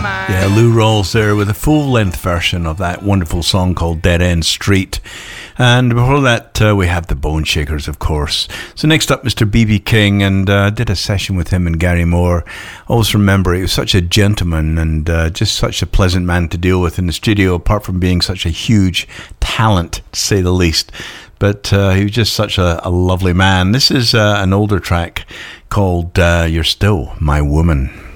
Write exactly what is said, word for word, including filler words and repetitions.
Yeah, Lou Rawls there with a full-length version of that wonderful song called Dead End Street. And before that, uh, we have the Bone Shakers, of course. So next up, Mister B B King, and I uh, did a session with him and Gary Moore. Always remember, he was such a gentleman and uh, just such a pleasant man to deal with in the studio, apart from being such a huge talent, to say the least. But uh, he was just such a, a lovely man. This is uh, an older track called uh, You're Still My Woman.